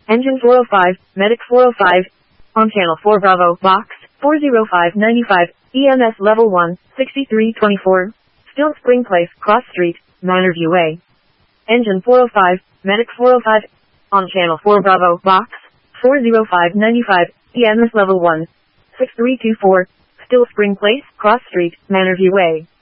Engine 405, Medic 405. On channel 4 Bravo, box 40595, EMS level 1, 6324. Still Spring Place, Cross Street, Manorview Way. Engine 405, Medic 405. On channel 4 Bravo, box 40595, EMS level 1, 6324. Still Spring Place, Cross Street, Manorview Way.